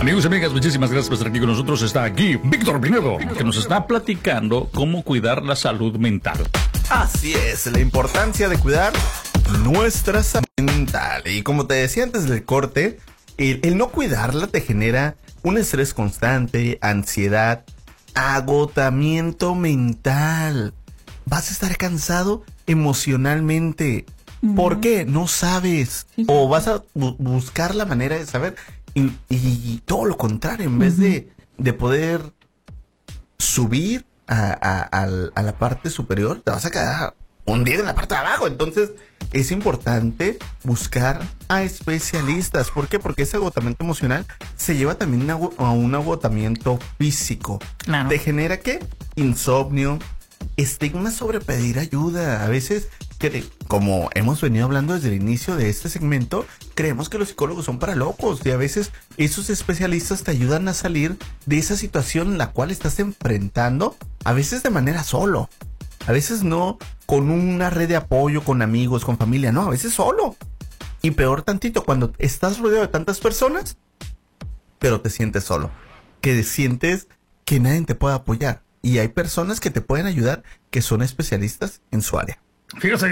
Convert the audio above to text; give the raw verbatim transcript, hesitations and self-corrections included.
Amigos y amigas, muchísimas gracias por estar aquí con nosotros. Está aquí Víctor Pinedo, que nos está platicando cómo cuidar la salud mental. Así es, la importancia de cuidar nuestra salud mental. Y como te decía antes del corte, el, el no cuidarla te genera un estrés constante, ansiedad, agotamiento mental. Vas a estar cansado emocionalmente. Uh-huh. ¿Por qué? No sabes. O vas a bu- buscar la manera de saber. Y, y todo lo contrario, en vez uh-huh. de, de poder subir a, a, a, a la parte superior, te vas a quedar hundido en la parte de abajo. Entonces es importante buscar a especialistas. ¿Por qué? Porque ese agotamiento emocional se lleva también a, a un agotamiento físico. Claro. ¿Te genera qué? Insomnio, estigma sobre pedir ayuda. A veces, que, como hemos venido hablando desde el inicio de este segmento, creemos que los psicólogos son para locos, y a veces esos especialistas te ayudan a salir de esa situación en la cual estás enfrentando, a veces de manera solo, a veces no con una red de apoyo, con amigos, con familia, no, a veces solo. Y peor tantito, cuando estás rodeado de tantas personas, pero te sientes solo, que sientes que nadie te puede apoyar. Y hay personas que te pueden ayudar, que son especialistas en su área. Fíjate